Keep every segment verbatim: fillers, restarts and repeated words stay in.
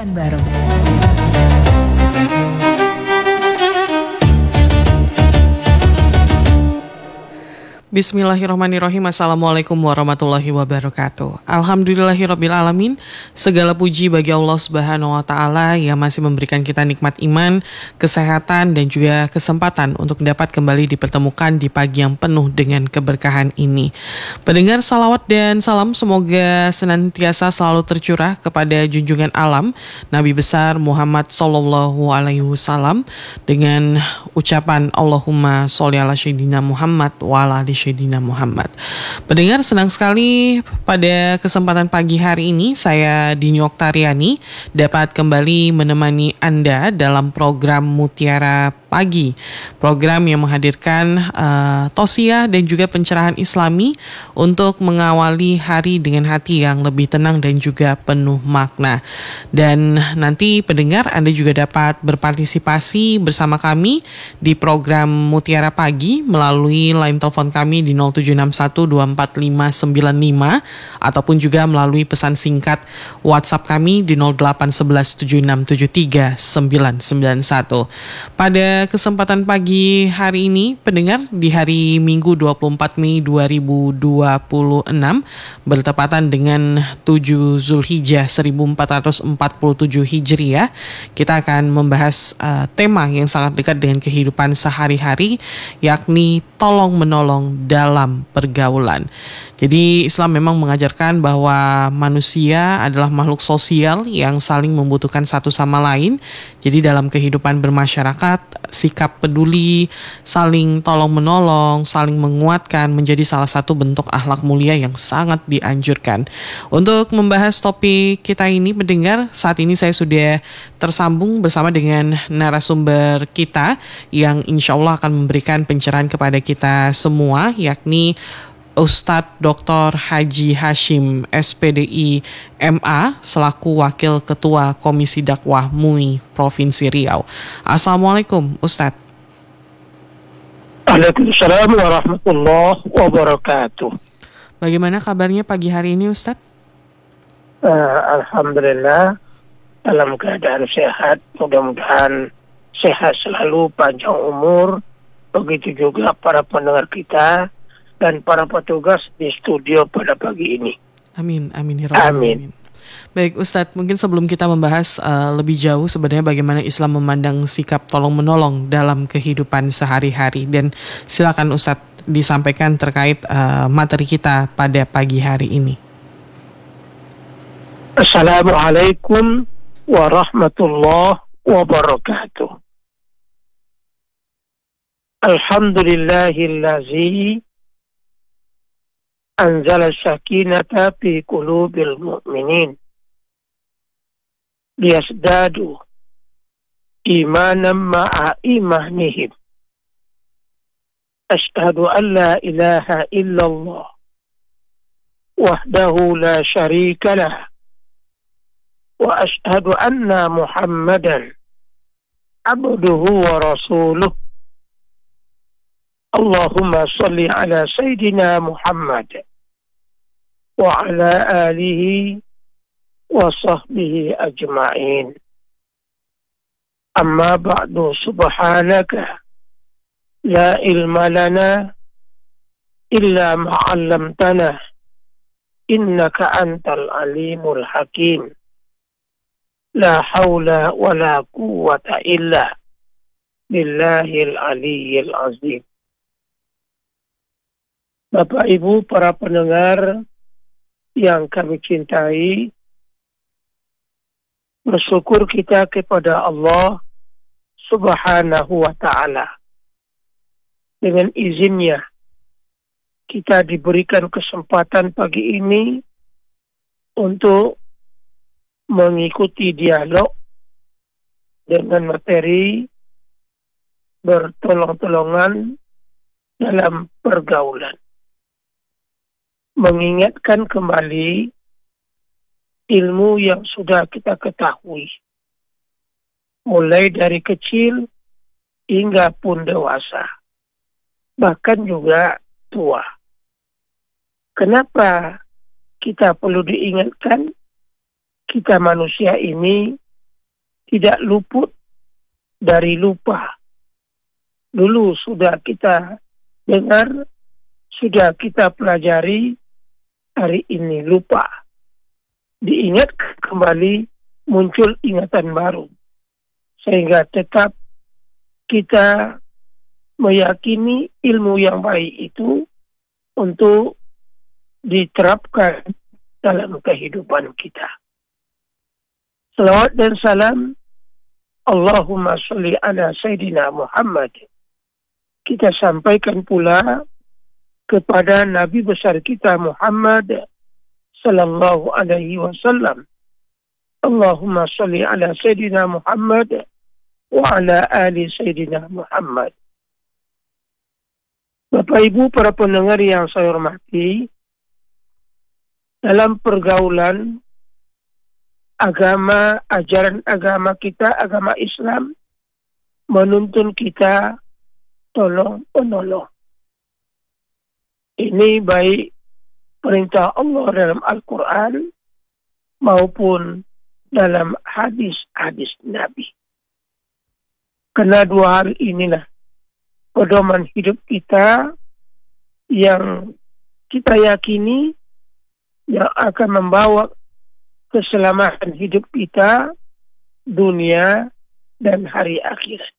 Pekanbaru. Bismillahirrahmanirrahim. Assalamualaikum warahmatullahi wabarakatuh. Alhamdulillahirrabbilalamin. Segala puji bagi Allah Subhanahu wa Ta'ala yang masih memberikan kita nikmat iman, kesehatan, dan juga kesempatan untuk dapat kembali dipertemukan di pagi yang penuh dengan keberkahan ini. Pendengar, salawat dan salam semoga senantiasa selalu tercurah kepada junjungan alam Nabi besar Muhammad Sallallahu Alaihi Wasallam dengan ucapan Allahumma sholli ala sayyidina Muhammad wa ala ali Sayyidina Muhammad. Pendengar, senang sekali pada kesempatan pagi hari ini saya Dini Oktariani dapat kembali menemani Anda dalam program Mutiara Pagi, program yang menghadirkan uh, tausiah dan juga pencerahan Islami untuk mengawali hari dengan hati yang lebih tenang dan juga penuh makna. Dan nanti pendengar, Anda juga dapat berpartisipasi bersama kami di program Mutiara Pagi melalui line telepon kami di nol tujuh enam satu dua empat lima sembilan lima ataupun juga melalui pesan singkat WhatsApp kami di nol delapan satu satu tujuh enam tujuh tiga sembilan sembilan satu. Pada kesempatan pagi hari ini, pendengar, di hari Minggu dua puluh empat Mei dua ribu dua puluh enam bertepatan dengan tujuh Zulhijjah seribu empat ratus empat puluh tujuh Hijriah, kita akan membahas uh, tema yang sangat dekat dengan kehidupan sehari-hari, yakni tolong menolong dalam pergaulan. Jadi Islam memang mengajarkan bahwa manusia adalah makhluk sosial yang saling membutuhkan satu sama lain. Jadi dalam kehidupan bermasyarakat, sikap peduli, saling tolong menolong, saling menguatkan menjadi salah satu bentuk akhlak mulia yang sangat dianjurkan. Untuk membahas topik kita ini, pendengar, saat ini saya sudah tersambung bersama dengan narasumber kita yang insya Allah akan memberikan pencerahan kepada kita semua, yakni Ustadz Doktor Haji Hashim S P D I M A selaku Wakil Ketua Komisi Dakwah M U I Provinsi Riau. Assalamualaikum Ustadz. Waalaikumsalam warahmatullahi wabarakatuh. Bagaimana kabarnya pagi hari ini Ustadz? Uh, Alhamdulillah dalam keadaan sehat. Mudah-mudahan sehat selalu, panjang umur. Begitu juga para pendengar kita dan para petugas di studio pada pagi ini. Amin, amin, ya Rabbal alamin. Baik Ustadz, mungkin sebelum kita membahas uh, lebih jauh sebenarnya bagaimana Islam memandang sikap tolong-menolong dalam kehidupan sehari-hari, dan silakan Ustadz disampaikan terkait uh, materi kita pada pagi hari ini. Assalamualaikum warahmatullahi wabarakatuh. Alhamdulillahillazi anzala sakinata fi qulubil mu'minin liyasdadu imanan ma'a imanihim. Ashhadu an la ilaha illallah wahdahu la syarika lah wa ashhadu anna Muhammadan abduhu wa rasuluh. Allahumma salli ala Sayyidina Muhammad wa ala alihi wa sahbihi ajma'in. Amma ba'du, subhanaka la ilma lana illa ma'allamtana innaka antal alimul hakim. La hawla wa la quwwata illa billahil aliyyil azim. Bapak Ibu para pendengar yang kami cintai, bersyukur kita kepada Allah Subhanahu wa Ta'ala. Dengan izinnya kita diberikan kesempatan pagi ini untuk mengikuti dialog dengan materi bertolong-tolongan dalam pergaulan. Mengingatkan kembali ilmu yang sudah kita ketahui, mulai dari kecil hingga pun dewasa, bahkan juga tua. Kenapa kita perlu diingatkan? Kita manusia ini tidak luput dari lupa. Dulu sudah kita dengar, sudah kita pelajari, hari ini lupa. Diingat kembali, muncul ingatan baru. Sehingga tetap kita meyakini ilmu yang baik itu untuk diterapkan dalam kehidupan kita. Salawat dan salam Allahumma sholli ala Sayyidina Muhammad kita sampaikan pula kepada Nabi besar kita Muhammad sallallahu alaihi wasallam. Allahumma sholli ala Sayyidina Muhammad wa ala ali Sayyidina Muhammad. Bapak Ibu para pendengar yang saya hormati, dalam pergaulan agama, ajaran agama kita, agama Islam, menuntun kita tolong menolong. Ini baik perintah Allah dalam Al-Quran maupun dalam hadis-hadis Nabi. Karena dua hal inilah pedoman hidup kita yang kita yakini yang akan membawa keselamatan hidup kita, dunia, dan hari akhirat.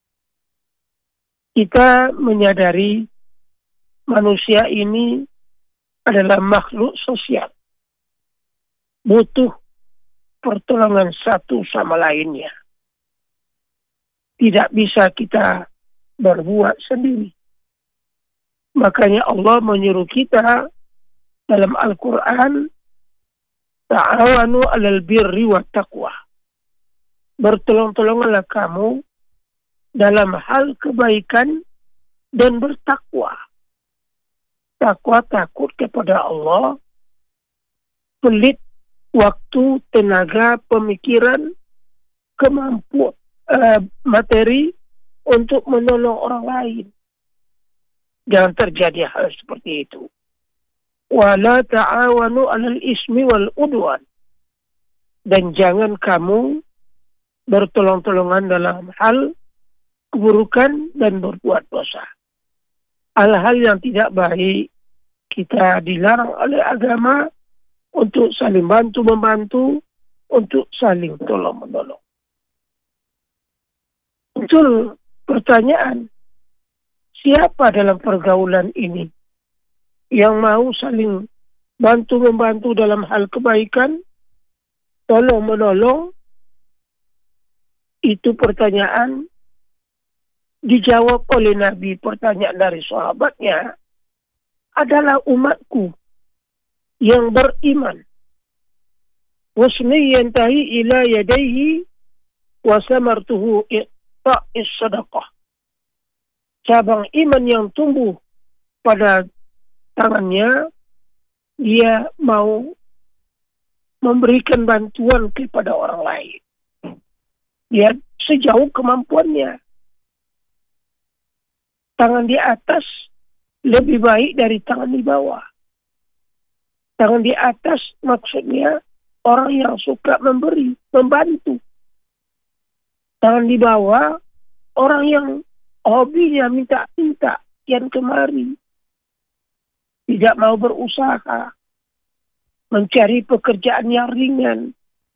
Kita menyadari manusia ini adalah makhluk sosial. Butuh pertolongan satu sama lainnya. Tidak bisa kita berbuat sendiri. Makanya Allah menyuruh kita dalam Al-Quran, ta'awanu 'alal birri wat taqwa. Bertolong-tolonganlah kamu dalam hal kebaikan dan bertakwa. Takwa takut kepada Allah, pelit waktu, tenaga, pemikiran, kemampuan, uh, materi untuk menolong orang lain. Jangan terjadi hal seperti itu. Wala ta'awanu 'alal ismi wal udwan. Dan jangan kamu bertolong-tolongan dalam hal keburukan dan berbuat dosa. Hal-hal yang tidak baik kita dilarang oleh agama untuk saling bantu-membantu, untuk saling tolong-menolong. Muncul pertanyaan, siapa dalam pergaulan ini yang mau saling bantu-membantu dalam hal kebaikan, tolong-menolong? Itu pertanyaan dijawab oleh Nabi. Pertanyaan dari sahabatnya adalah umatku yang beriman. Wasmi yantahi ila yadayhi wa samartuhu i'ta'is sadaqah. Cabang iman yang tumbuh pada tangannya, dia mau memberikan bantuan kepada orang lain. Dia sejauh kemampuannya. Tangan di atas lebih baik dari tangan di bawah. Tangan di atas maksudnya orang yang suka memberi, membantu. Tangan di bawah orang yang hobinya minta-minta, kian kemari. Tidak mau berusaha, mencari pekerjaan yang ringan,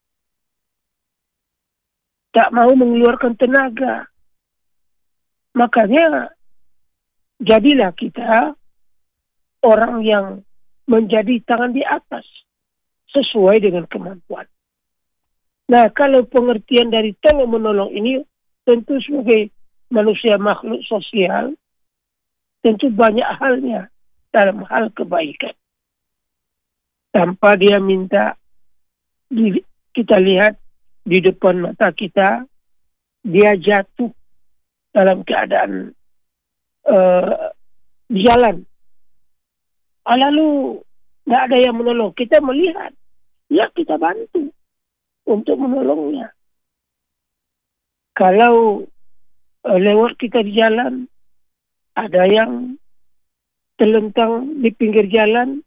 tak mau mengeluarkan tenaga. Makanya jadilah kita orang yang menjadi tangan di atas sesuai dengan kemampuan. Nah, kalau pengertian dari tolong menolong ini tentu sebagai manusia makhluk sosial, tentu banyak halnya dalam hal kebaikan. Tanpa dia minta, kita lihat di depan mata kita, dia jatuh dalam keadaan uh, di jalan. Lalu tidak ada yang menolong. Kita melihat, ya kita bantu untuk menolongnya. Kalau uh, lewat kita di jalan, ada yang terlentang di pinggir jalan,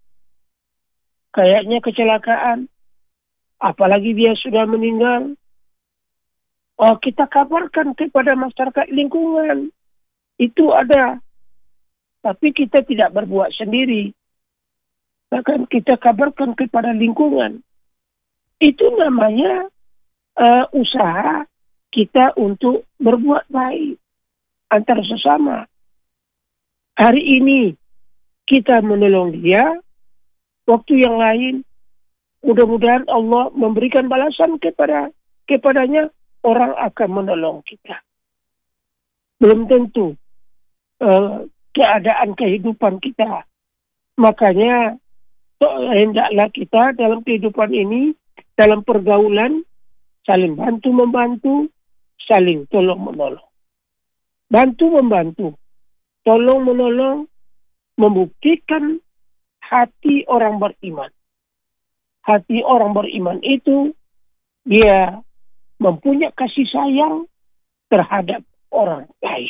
kayaknya kecelakaan, apalagi dia sudah meninggal, Oh, kita kabarkan kepada masyarakat lingkungan. Itu ada. Tapi kita tidak berbuat sendiri. Bahkan kita kabarkan kepada lingkungan. Itu namanya uh, usaha kita untuk berbuat baik antara sesama. Hari ini kita menolong dia, waktu yang lain mudah-mudahan Allah memberikan balasan kepada kepadanya, orang akan menolong kita. Belum tentu uh, keadaan kehidupan kita. Makanya hendaklah kita dalam kehidupan ini, dalam pergaulan, saling bantu-membantu, saling tolong-menolong. Bantu-membantu, tolong-menolong, membuktikan hati orang beriman. Hati orang beriman itu, dia mempunyai kasih sayang terhadap orang lain.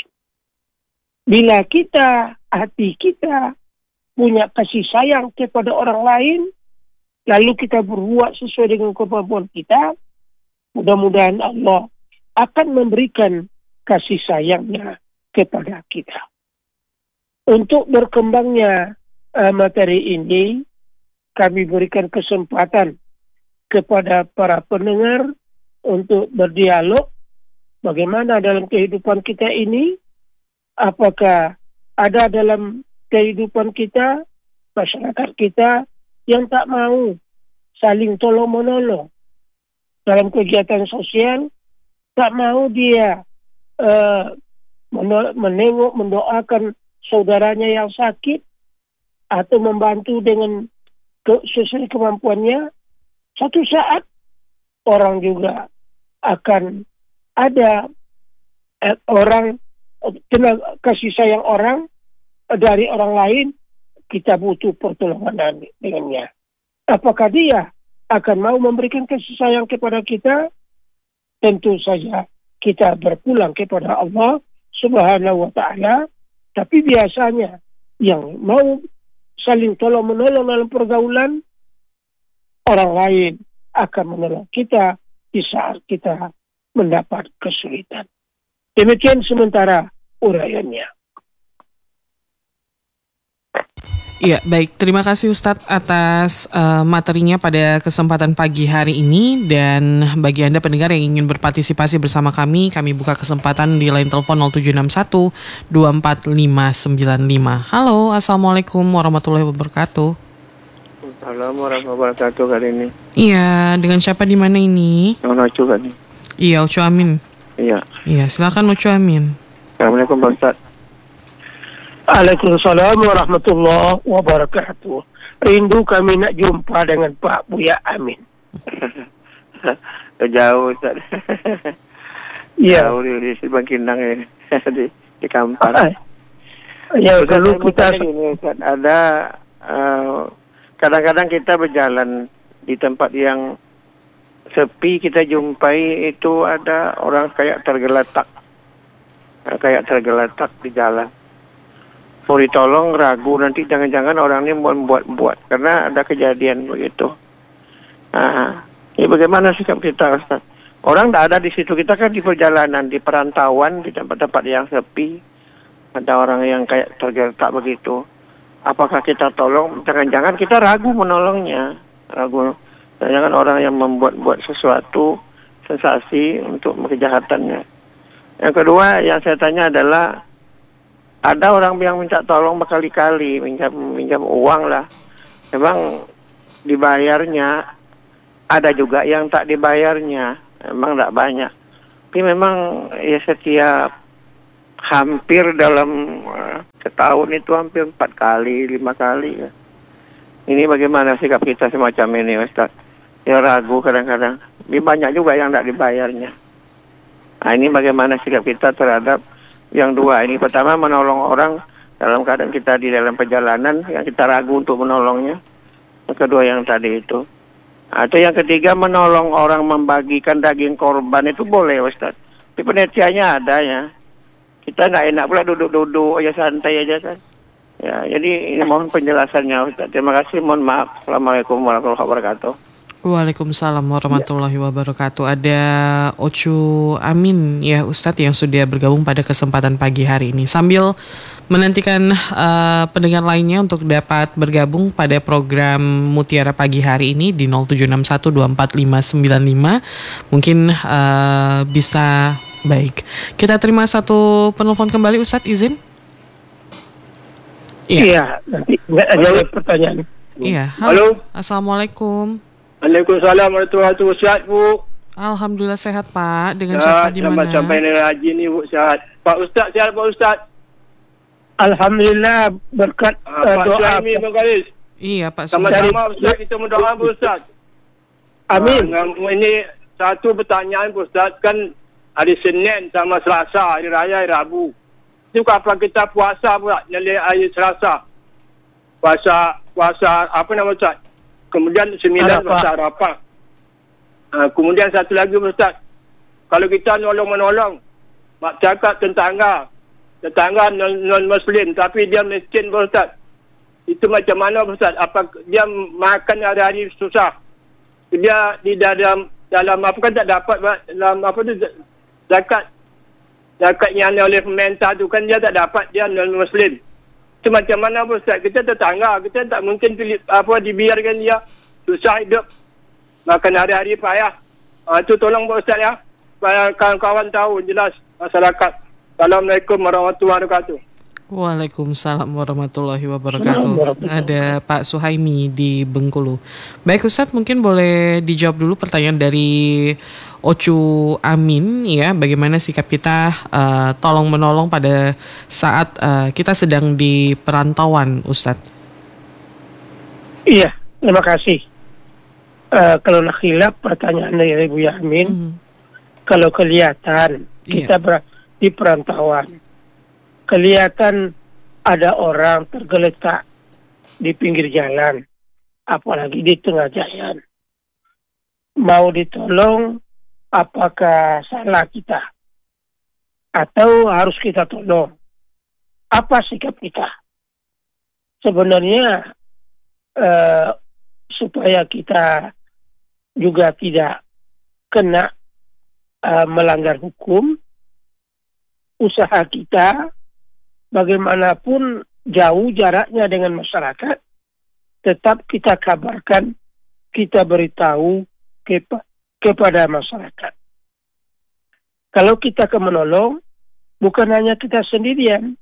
Bila kita, hati kita punya kasih sayang kepada orang lain, lalu kita berbuat sesuai dengan kemampuan kita, mudah-mudahan Allah akan memberikan kasih sayangnya kepada kita. Untuk berkembangnya uh, materi ini, kami berikan kesempatan kepada para pendengar untuk berdialog bagaimana dalam kehidupan kita ini. Apakah ada dalam kehidupan kita, masyarakat kita yang tak mau saling tolong-menolong dalam kegiatan sosial, tak mau dia uh, menengok, mendoakan saudaranya yang sakit atau membantu dengan ke, sesuai kemampuannya. Satu saat orang juga akan ada eh, orang kena kasih sayang orang dari orang lain, kita butuh pertolongan dengannya. Apakah dia akan mau memberikan kasih sayang kepada kita? Tentu saja kita berpulang kepada Allah Subhanahu wa ta'ala. Tapi biasanya yang mau saling tolong menolong dalam pergaulan, orang lain akan menolong kita di saat kita mendapat kesulitan. Demikian sementara uraiannya. Iya, baik. Terima kasih Ustadz atas uh, materinya pada kesempatan pagi hari ini. Dan bagi Anda pendengar yang ingin berpartisipasi bersama kami, kami buka kesempatan di line telepon nol tujuh enam satu dua empat lima sembilan lima. Halo, Assalamualaikum warahmatullahi wabarakatuh. Assalamualaikum warahmatullahi wabarakatuh kali ini. Iya, dengan siapa di mana ini? Yang Ocu kan? Iya, Ocu Amin. Iya. Iya, silakan Ocu Amin. Assalamualaikum Pak Ustaz. Waalaikumsalam warahmatullahi wabarakatuh. Rindu kami nak jumpa dengan Pak Buya Amin. Jauh Ustaz. Iya. Jauh di, di Silbang Kinang ini. di, di Kampar. Ya, Ustaz, kalau kita ini, Ustaz, ada uh, kadang-kadang kita berjalan di tempat yang sepi, kita jumpai itu ada orang kayak tergeletak. Kayak tergeletak di jalan. Mau ditolong, ragu, nanti jangan-jangan orang ini membuat-buat. Karena ada kejadian begitu. Nah, ini bagaimana sikap kita, Ustaz? Orang tidak ada di situ. Kita kan di perjalanan, di perantauan, di tempat-tempat yang sepi. Ada orang yang kayak tergeletak begitu. Apakah kita tolong? Jangan-jangan kita ragu menolongnya. Ragu. Jangan-jangan orang yang membuat-buat sesuatu, sensasi untuk kejahatannya. Yang kedua yang saya tanya adalah, ada orang yang minta tolong berkali-kali, minjam, minjam uang lah. Memang dibayarnya, ada juga yang tak dibayarnya. Memang tak banyak. Tapi memang ya setiap hampir dalam uh, setahun itu hampir empat kali, lima kali. Ya. Ini bagaimana sikap kita semacam ini, Ustaz? Ya ragu kadang-kadang. Tapi banyak juga yang tak dibayarnya. Nah ini bagaimana sikap kita terhadap yang dua ini. Pertama, menolong orang dalam keadaan kita di dalam perjalanan yang kita ragu untuk menolongnya. Yang kedua yang tadi itu. Atau yang ketiga, menolong orang membagikan daging korban itu boleh, Ustaz. Tapi penelitiannya ada ya. Kita nggak enak pula duduk-duduk aja, santai aja kan. Ya, jadi ini mohon penjelasannya, Ustaz. Terima kasih, mohon maaf. Assalamualaikum warahmatullahi wabarakatuh. Waalaikumsalam warahmatullahi wabarakatuh. Ada Ocu Amin ya Ustadz yang sudah bergabung pada kesempatan pagi hari ini. Sambil menantikan uh, pendengar lainnya untuk dapat bergabung pada program Mutiara Pagi hari ini di nol tujuh enam satu dua empat lima sembilan lima. Mungkin uh, bisa baik. Kita terima satu penelpon kembali Ustadz, izin? Iya, iya nanti nggak jawab pertanyaan. Iya, halo. Halo. Assalamualaikum. Waalaikumsalam warahmatullahi wabarakatuh. Sehat, Bu? Alhamdulillah sehat, Pak. Dengan Sehat, siapa di mana? selamat sampai hari haji ni, Bu. Sehat. Pak Ustaz, sehat Pak Ustaz? Alhamdulillah berkat Ah, uh, Pak doa. Suhaimi Bengkalis. Iya, Pak. Sama-sama Ustaz, kita berdoa Pak Ustaz. Amin. Ah, ini satu pertanyaan Pak Ustaz. Kan hari Senin sama Selasa, hari Raya, hari Rabu. Itu apa kita puasa pula, nyali hari Selasa? Puasa, puasa apa nama Ustaz? Kemudian sembilan Arafah. puasa Arafah. Ha, kemudian satu lagi Ustaz. Kalau kita nolong-menolong, mak cakap tetangga, tetangga non-Muslim tapi dia miskin Ustaz. Itu macam mana Ustaz? Apa dia makan hari-hari susah? Dia di dalam dalam apa kan tak dapat dalam apa tu zakat. Zakat yang oleh pemerintah tu kan dia tak dapat, dia non-Muslim. Itu macam mana Ustaz? Kita tetangga, kita tak mungkin pilih, apa dibiarkan dia susah hidup. Makan hari-hari payah. Ha, itu tolong Pak Ustaz ya. Supaya kawan-kawan tahu jelas masyarakat. Assalamualaikum warahmatullahi wabarakatuh. Waalaikumsalam warahmatullahi wabarakatuh. Ada Pak Suhaimi di Bengkulu. Baik Ustadz, mungkin boleh dijawab dulu pertanyaan dari Ocu Amin ya. Bagaimana sikap kita uh, tolong menolong pada saat uh, kita sedang di perantauan, Ustadz? Iya, terima kasih. Uh, kalau nak khilaf pertanyaan dari Ibu Yamin, mm-hmm. kalau kelihatan kita yeah. ber- di perantauan, kelihatan ada orang tergeletak di pinggir jalan, apalagi di tengah jalan. Mau ditolong, apakah salah kita? Atau harus kita tolong? Apa sikap kita? Sebenarnya, uh, supaya kita juga tidak kena uh, melanggar hukum, usaha kita bagaimanapun jauh jaraknya dengan masyarakat, tetap kita kabarkan, kita beritahu kepa- kepada masyarakat. Kalau kita ke menolong, bukan hanya kita sendirian,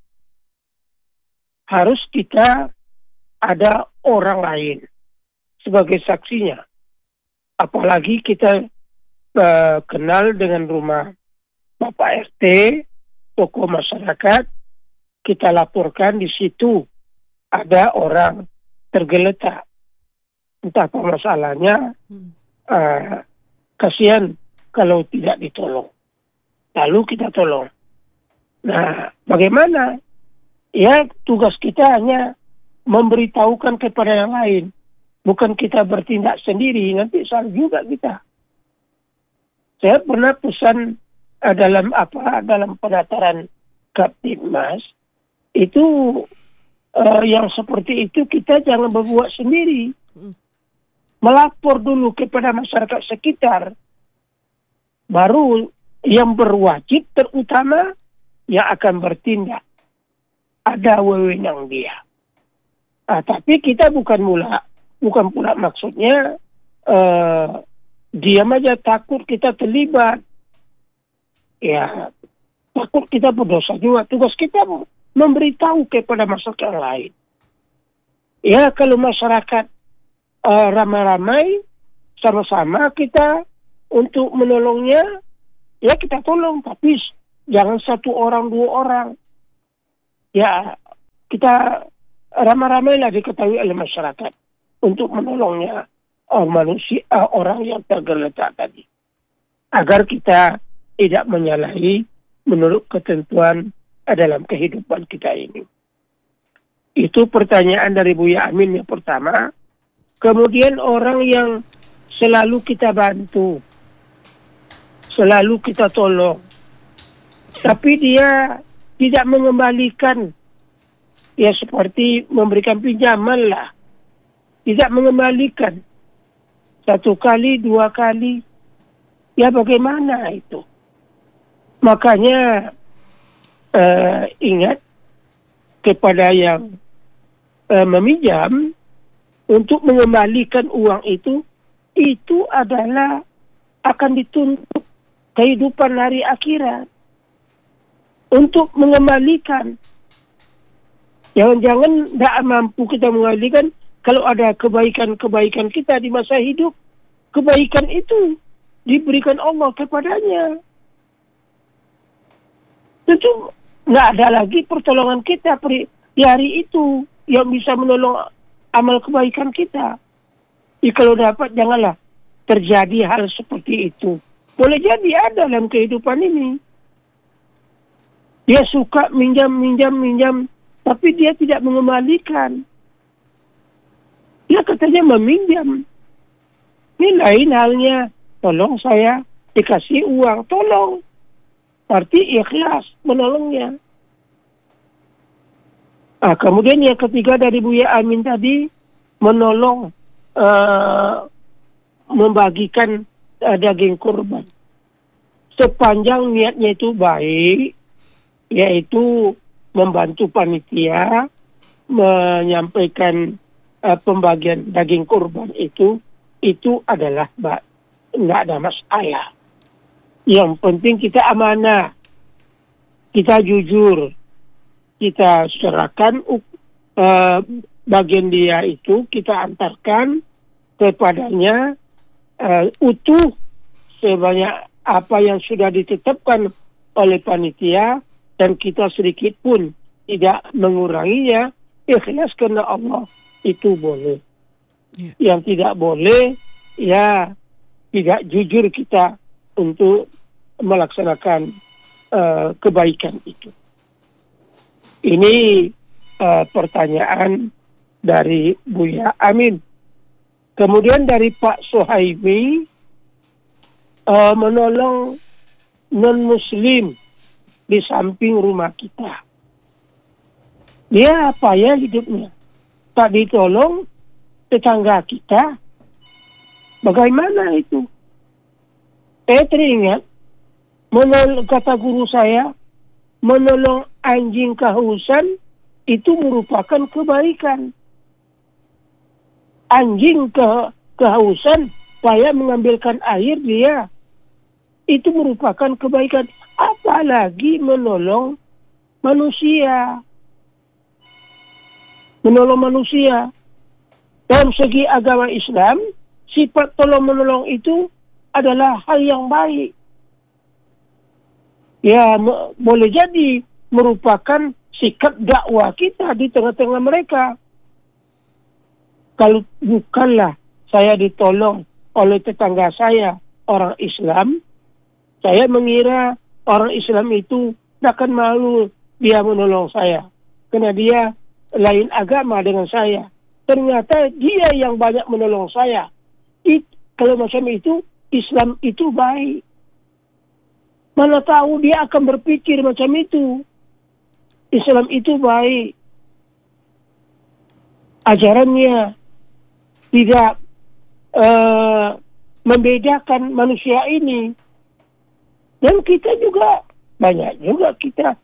harus kita ada orang lain sebagai saksinya. Apalagi kita uh, kenal dengan rumah Bapak R T, tokoh masyarakat, kita laporkan di situ ada orang tergeletak. Entah apa masalahnya, uh, kasihan kalau tidak ditolong. Lalu kita tolong. Nah, bagaimana? Ya, tugas kita hanya memberitahukan kepada yang lain. Bukan kita bertindak sendiri, nanti salah juga kita. Saya pernah pesan uh, dalam apa dalam pendaftaran Kaptimmas, itu uh, yang seperti itu kita jangan berbuat sendiri. Melapor dulu kepada masyarakat sekitar. Baru yang berwajib terutama yang akan bertindak. Ada wewenang dia. Nah, tapi kita bukan mula, bukan pula maksudnya uh, diam aja takut kita terlibat. Ya, takut kita berdosa juga. Tugas kita memberitahu kepada masyarakat lain. Ya, kalau masyarakat uh, ramai-ramai, sama-sama kita untuk menolongnya, ya kita tolong. Tapi jangan satu orang, dua orang. Ya, kita ramai-ramailah diketahui oleh masyarakat untuk menolongnya uh, manusia, uh, orang yang tergeletak tadi. Agar kita tidak menyalahi menurut ketentuan dalam kehidupan kita ini. Itu pertanyaan dari Buya Amin yang pertama. Kemudian orang yang selalu kita bantu, selalu kita tolong, tapi dia tidak mengembalikan, ya seperti memberikan pinjaman lah, tidak mengembalikan. satu kali, dua kali. Ya bagaimana itu? Makanya uh, ingat kepada yang uh, meminjam untuk mengembalikan uang itu, itu adalah akan dituntut kehidupan hari akhirat. Untuk mengembalikan. Jangan-jangan tidak mampu kita mengembalikan kalau ada kebaikan-kebaikan kita di masa hidup. Kebaikan itu diberikan Allah kepadanya. Tentu nggak ada lagi pertolongan kita di hari itu yang bisa menolong amal kebaikan kita. Jadi kalau dapat janganlah terjadi hal seperti itu. Boleh jadi ada dalam kehidupan ini. Dia suka minjam, minjam, minjam, tapi dia tidak mengembalikan. Dia katanya meminjam. Ini lain halnya. Tolong saya dikasih uang, tolong. Berarti ikhlas menolongnya. Nah, kemudian yang ketiga dari Buya Amin tadi, menolong uh, membagikan uh, daging kurban. Sepanjang niatnya itu baik, yaitu membantu panitia menyampaikan uh, pembagian daging kurban itu, itu adalah nggak ada masalah. Yang penting kita amanah, kita jujur, kita serahkan uh, bagian dia itu, kita antarkan kepadanya uh, utuh sebanyak apa yang sudah ditetapkan oleh panitia, dan kita sedikit pun tidak menguranginya, ikhlas karena Allah, itu boleh. Yeah. Yang tidak boleh, ya tidak jujur kita untuk melaksanakan uh, kebaikan itu. Ini uh, pertanyaan dari Buya Amin. Kemudian dari Pak Suhaimi, uh, menolong non-muslim di samping rumah kita. Dia apa ya hidupnya? Tak ditolong tetangga kita. Bagaimana itu? Saya teringat, menolong, kata guru saya, menolong anjing kehausan itu merupakan kebaikan. Anjing ke, kehausan, supaya mengambilkan air dia, itu merupakan kebaikan. Apalagi menolong manusia. Menolong manusia. Dalam segi agama Islam, sifat tolong-menolong itu adalah hal yang baik. Ya, m- boleh jadi merupakan sikap dakwah kita di tengah-tengah mereka. Kalau bukanlah saya ditolong oleh tetangga saya, orang Islam, saya mengira orang Islam itu tidak akan malu dia menolong saya. Karena dia lain agama dengan saya. Ternyata dia yang banyak menolong saya. It, kalau macam itu, Islam itu baik. Mana tahu dia akan berpikir macam itu. Islam itu baik. Ajarannya tidak uh, membedakan manusia ini. Dan kita juga, banyak juga kita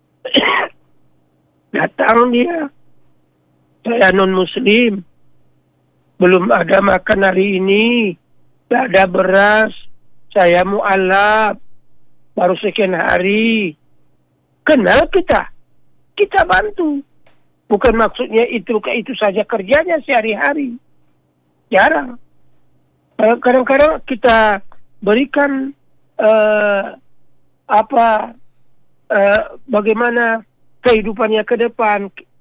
datang dia. Saya non-muslim. Belum ada makan hari ini. Tidak ada beras. Saya mu'alaf. Baru sekian hari. Kenal kita. Kita bantu. Bukan maksudnya itu itu saja kerjanya sehari-hari. Jarang. Kadang-kadang kita berikan uh, apa uh, bagaimana kehidupannya ke depan.